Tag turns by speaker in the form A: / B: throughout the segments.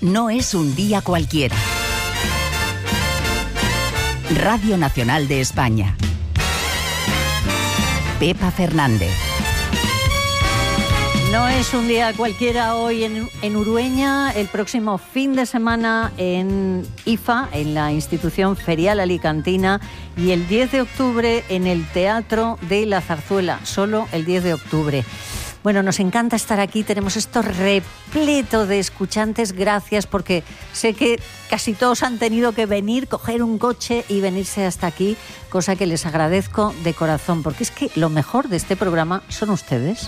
A: no es un día cualquiera. Radio Nacional de España. Pepa Fernández.
B: No es un día cualquiera hoy en Urueña, el próximo fin de semana en IFA, en la Institución Ferial Alicantina, y el 10 de octubre en el Teatro de la Zarzuela, solo el 10 de octubre. Bueno, nos encanta estar aquí, tenemos esto repleto de escuchantes, gracias, porque sé que casi todos han tenido que venir, coger un coche y venirse hasta aquí, cosa que les agradezco de corazón, porque es que lo mejor de este programa son ustedes.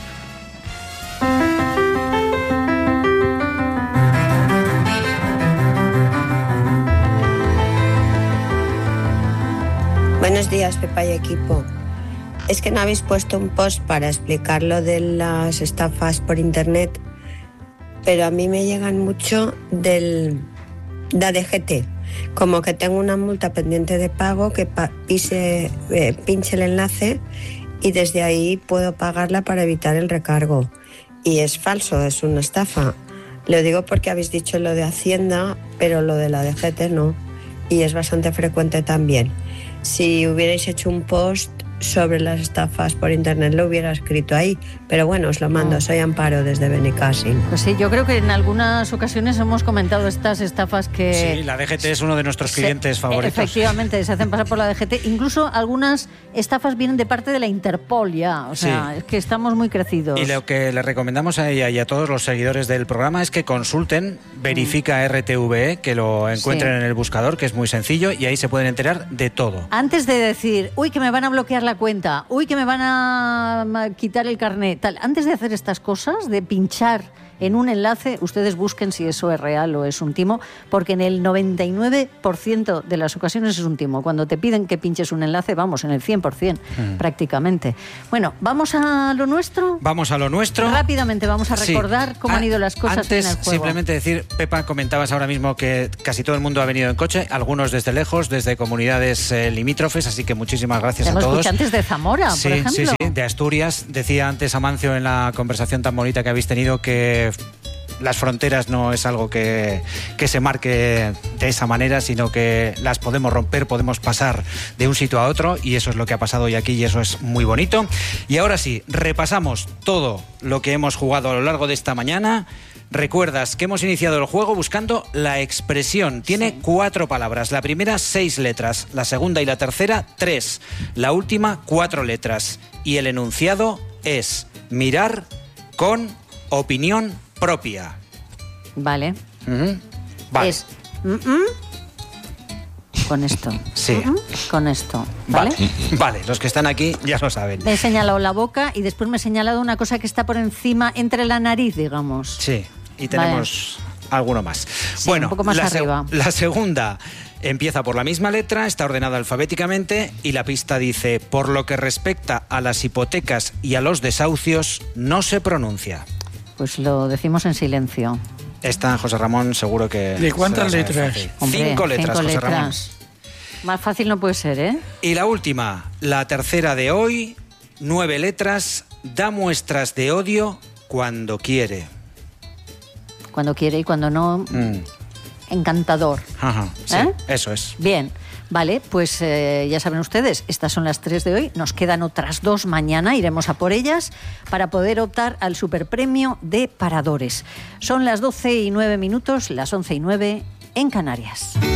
C: Buenos días, Pepa y equipo. Es que no habéis puesto un post para explicar lo de las estafas por internet, pero a mí me llegan mucho de ADGT. Como que tengo una multa pendiente de pago, que pinche el enlace y desde ahí puedo pagarla para evitar el recargo. Y es falso, es una estafa. Lo digo porque habéis dicho lo de Hacienda, pero lo de la ADGT no. Y es bastante frecuente también. Si hubierais hecho un post sobre las estafas por internet, lo hubiera escrito ahí, pero bueno, os lo mando. Soy Amparo desde Benicàssim.
B: Pues sí, yo creo que en algunas ocasiones hemos comentado estas estafas que...
D: Sí, la DGT es uno de nuestros clientes favoritos.
B: Efectivamente, se hacen pasar por la DGT. Incluso algunas estafas vienen de parte de la Interpol ya, o sea, sí. Es que estamos muy crecidos.
D: Y lo que le recomendamos a ella y a todos los seguidores del programa es que consulten Verifica RTV, que lo encuentren en el buscador, que es muy sencillo, y ahí se pueden enterar de todo.
B: Antes de decir, uy, que me van a bloquear la cuenta, uy, que me van a quitar el carnet, tal. Antes de hacer estas cosas, de pinchar en un enlace, ustedes busquen si eso es real o es un timo, porque en el 99% de las ocasiones es un timo. Cuando te piden que pinches un enlace, vamos, en el 100% prácticamente. Bueno, ¿vamos a lo nuestro?
D: Vamos a lo nuestro.
B: Rápidamente vamos a recordar cómo han ido las cosas
D: antes,
B: en el juego.
D: Simplemente decir, Pepa, comentabas ahora mismo que casi todo el mundo ha venido en coche, algunos desde lejos, desde comunidades limítrofes, así que muchísimas gracias a todos.
B: Tenemos escuchantes de Zamora, por ejemplo.
D: Sí, de Asturias. Decía antes Amancio en la conversación tan bonita que habéis tenido que las fronteras no es algo que se marque de esa manera, sino que las podemos romper, podemos pasar de un sitio a otro, y eso es lo que ha pasado hoy aquí y eso es muy bonito. Y ahora sí, repasamos todo lo que hemos jugado a lo largo de esta mañana. Recuerdas que hemos iniciado el juego buscando la expresión. Tiene 4 palabras. La primera 6 letras, la segunda y la tercera 3, la última 4 letras. Y el enunciado es mirar con opinión propia.
B: Vale.
D: Vale.
B: Es con esto.
D: Sí.
B: Con esto. ¿Vale?
D: Vale, los que están aquí ya lo saben.
B: Me he señalado la boca y después me he señalado una cosa que está por encima, entre la nariz, digamos.
D: Sí, y tenemos alguno más.
B: Sí,
D: bueno,
B: un poco más arriba.
D: La segunda empieza por la misma letra, está ordenada alfabéticamente y la pista dice: por lo que respecta a las hipotecas y a los desahucios, no se pronuncia.
B: Pues lo decimos en silencio.
D: Esta, José Ramón, seguro que...
E: ¿De cuántas letras?
B: Hombre,
D: 5 letras, José Ramón.
B: Más fácil no puede ser, ¿eh?
D: Y la última, la tercera de hoy, 9 letras, da muestras de odio cuando quiere.
B: Cuando quiere y cuando no, encantador.
D: Ajá, sí, eso es.
B: Bien, vale, pues ya saben ustedes, estas son las 3 de hoy, nos quedan otras 2 mañana, iremos a por ellas para poder optar al superpremio de Paradores. Son las 12:09, las 11:09 en Canarias.